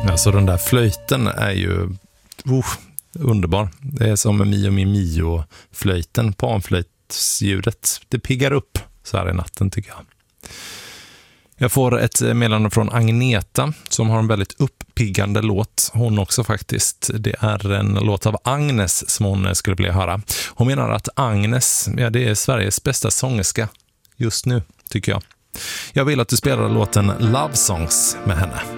Alltså den där flöjten är ju underbar. Det är som Mio Mio-flöjten, panflöjtsljudet. Det piggar upp så här i natten tycker jag. Jag får ett meddelande från Agneta som har en väldigt uppiggande låt. Hon också faktiskt. Det är en låt av Agnes som hon skulle vilja höra. Hon menar att Agnes, det är Sveriges bästa sångerska just nu tycker jag. Jag vill att du spelar låten Love Songs med henne.